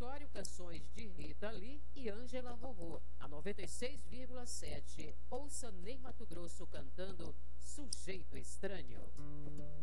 repertório canções de Rita Lee e Ângela Rorô. A 96,7. Ouça Ney Matogrosso cantando Sujeito Estranho.